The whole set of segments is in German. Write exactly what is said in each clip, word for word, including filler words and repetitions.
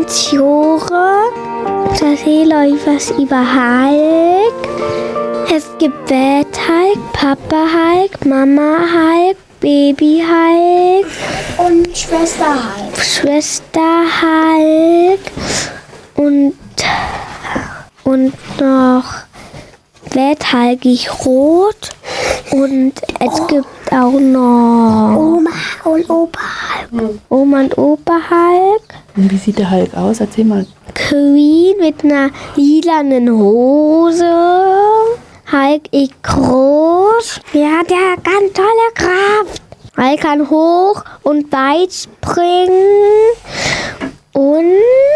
Informationen. Ich erzähle euch was über Hulk. Es gibt Welt-Hulk, Papa-Hulk, Mama-Hulk, Baby-Hulk Und Schwester Hulk. Schwester-Hulk und, und noch Welt-Hulkig Rot. Und es gibt auch noch Oma und Opa Hulk. Oma und Opa Hulk. Und wie sieht der Hulk aus? Erzähl mal. Queen mit einer lilanen Hose. Hulk ist groß. Der hat ja ganz tolle Kraft. Hulk kann hoch und weit springen. Und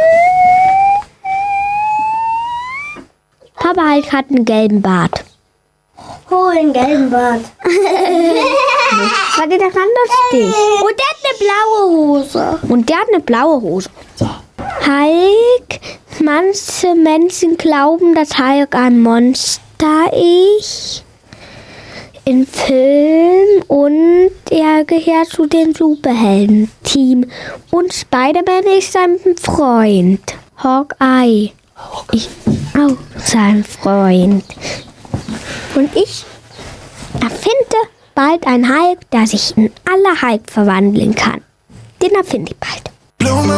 Papa Hulk hat einen gelben Bart. Oh, den gelben Bart. War der ganz lustig. Und der hat eine blaue Hose. Und der hat eine blaue Hose. So. Hulk, manche Menschen glauben, dass Hulk ein Monster ist im Film und er gehört zu dem Superhelden-Team. Und Spider-Man ist sein Freund. Hawkeye ist auch sein Freund. Und ich erfinde bald einen Hulk, der sich in alle Hulk verwandeln kann. Den erfinde ich bald.